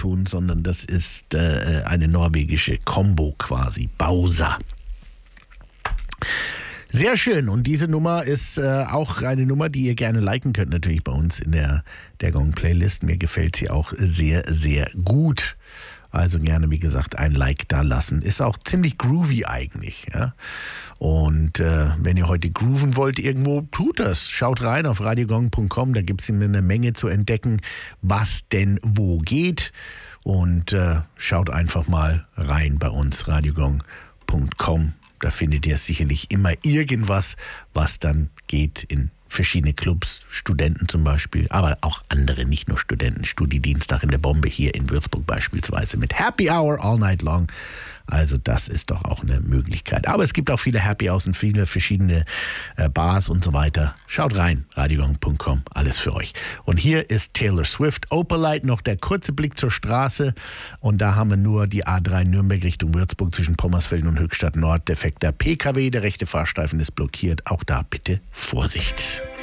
tun, sondern das ist eine norwegische Combo quasi, Bausa. Sehr schön, und diese Nummer ist auch eine Nummer, die ihr gerne liken könnt, natürlich bei uns in der Gong-Playlist. Mir gefällt sie auch sehr, sehr gut. Also gerne, wie gesagt, ein Like da lassen. Ist auch ziemlich groovy eigentlich. Ja? Und wenn ihr heute grooven wollt irgendwo, tut das. Schaut rein auf radiogong.com, da gibt es eine Menge zu entdecken, was denn wo geht. Und schaut einfach mal rein bei uns, radiogong.com. Da findet ihr sicherlich immer irgendwas, was dann geht in verschiedene Clubs, Studenten zum Beispiel, aber auch andere, nicht nur Studenten. Studiedienstag in der Bombe hier in Würzburg beispielsweise mit Happy Hour all night long. Also das ist doch auch eine Möglichkeit. Aber es gibt auch viele Happy Hours und viele verschiedene Bars und so weiter. Schaut rein, radiogong.com, alles für euch. Und hier ist Taylor Swift, Opalite, noch der kurze Blick zur Straße. Und da haben wir nur die A3 Nürnberg Richtung Würzburg zwischen Pommersfelden und Höchstadt Nord. Defekter PKW, der rechte Fahrstreifen ist blockiert. Auch da bitte Vorsicht.